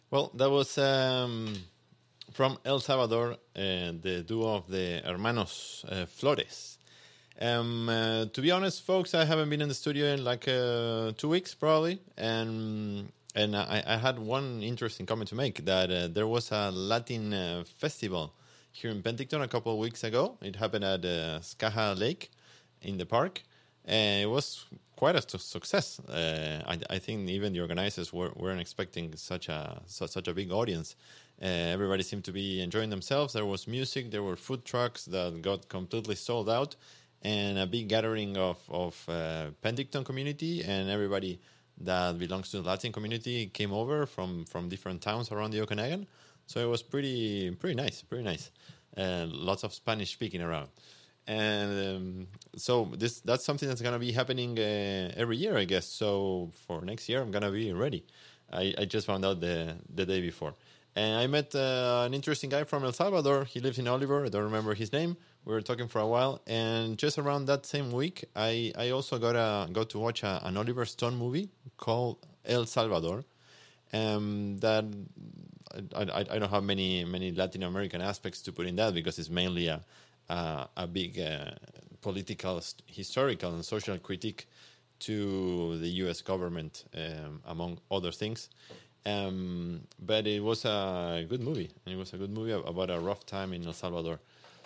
Well, that was from El Salvador, the duo of the Hermanos Flores. To be honest, folks, I haven't been in the studio in like 2 weeks probably, and I had one interesting comment to make that there was a Latin festival here in Penticton a couple of weeks ago. It happened at Skaha Lake in the park, and it was quite a success. I think even the organizers weren't expecting such a big audience. Everybody seemed to be enjoying themselves. There was music, there were food trucks that got completely sold out, and a big gathering of Penticton community, and everybody that belongs to the Latin community came over from different towns around the Okanagan. So it was pretty nice. Lots of Spanish speaking around. And so that's something that's going to be happening every year, I guess. So for next year, I'm going to be ready. I just found out the day before. And I met an interesting guy from El Salvador. He lives in Oliver. I don't remember his name. We were talking for a while. And just around that same week, I also got to watch an Oliver Stone movie called El Salvador. That I don't have many Latin American aspects to put in that because it's mainly a big political, historical, and social critique to the U.S. government, among other things. But it was a good movie. It was a good movie about a rough time in El Salvador.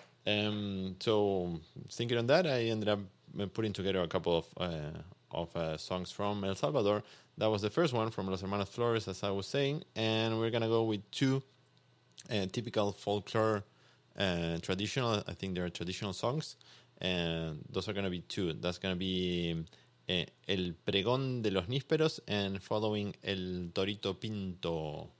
So thinking on that, I ended up putting together a couple of songs from El Salvador. That was the first one from Los Hermanos Flores, as I was saying, and we're gonna go with two typical folklore, traditional. I think they're traditional songs, and those are gonna be two. That's gonna be El Pregón de los Nísperos and following El Torito Pinto.